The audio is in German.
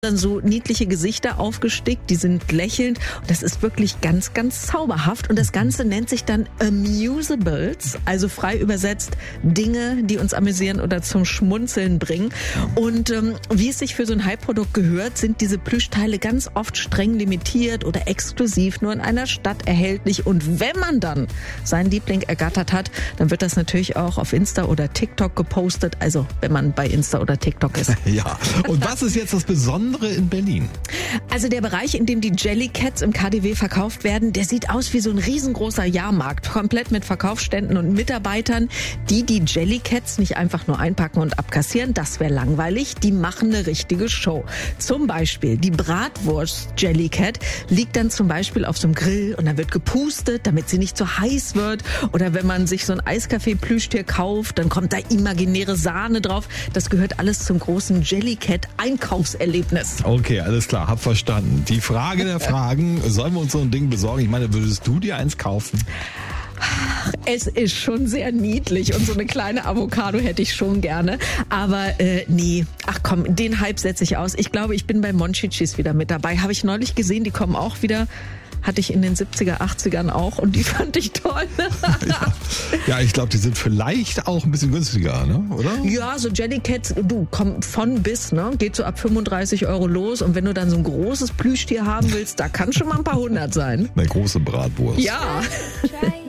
dann so niedliche Gesichter aufgestickt, die sind lächelnd. Und das ist wirklich ganz, ganz zauberhaft. Und das Ganze nennt sich dann Amusables, also frei übersetzt Dinge, die uns amüsieren oder zum Schmunzeln bringen. Und wie es sich für so ein Hype-Produkt gehört, sind diese Plüschteile ganz oft streng limitiert oder exklusiv nur in einer Stadt erhältlich. Und wenn man dann seinen Liebling ergattert hat, dann wird das natürlich auch auf Insta oder TikTok gepostet. Also wenn man bei Insta oder TikTok ist. Ja. Und was ist jetzt das Besondere in Berlin? Also der Bereich, in dem die Jellycats im KaDeWe verkauft werden, der sieht aus wie so ein riesengroßer Jahrmarkt, komplett mit Verkaufsständen und Mitarbeitern, die Jellycats nicht einfach nur einpacken und abkassieren, das wäre langweilig, die machen eine richtige Show. Zum Beispiel die Bratwurst Jellycat liegt dann zum Beispiel auf so einem Grill und dann wird gepustet, damit sie nicht zu heiß wird. Oder wenn man sich so ein Eiskaffee-Plüschtier kauft, dann kommt da imaginäre Sahne drauf. Das gehört alles zum großen Jellycat-Einkaufserlebnis. Okay, alles klar, hab verstanden. Die Frage der Fragen, sollen wir uns so ein Ding besorgen? Ich meine, würdest du dir eins kaufen? Es ist schon sehr niedlich und so eine kleine Avocado hätte ich schon gerne. Aber nee, ach komm, den Hype setze ich aus. Ich glaube, ich bin bei Monchichis wieder mit dabei. Habe ich neulich gesehen, die kommen auch wieder. Hatte ich in den 70er, 80ern auch und die fand ich toll. Ja, ich glaube, die sind vielleicht auch ein bisschen günstiger, ne? Oder? Ja, so Jellycats, du, komm von bis, ne? Geht so ab 35 € los und wenn du dann so ein großes Plüschtier haben willst, da kann schon mal ein paar hundert sein. Eine große Bratwurst. Ja.